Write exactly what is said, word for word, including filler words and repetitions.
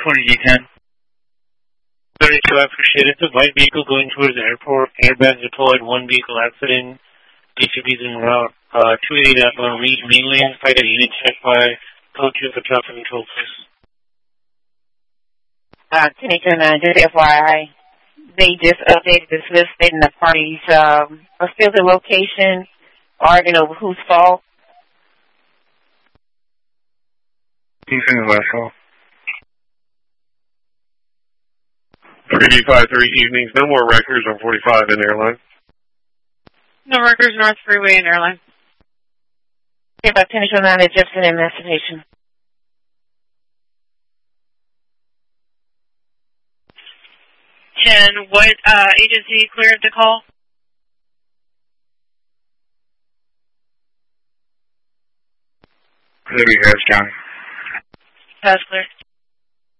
twenty D ten. thirty-two, I appreciate it. The white vehicle going towards the airport. Airbags deployed. One vehicle accident. D C B's en route. Uh, two eighty up on Reed main lane. Fight a unit check by code two for traffic control, please. Uh, ten eighty-nine, just F Y I. They just updated this list stating the parties um, are still the location, arguing over whose fault. Defense last call. three D five three evenings, no more records on forty-five in airline. No records North Freeway and airline. Okay, about ten eighty-nine at Jefferson and Emancipation. ten, what uh, agency cleared the call? Maybe Harris County. Pass clear.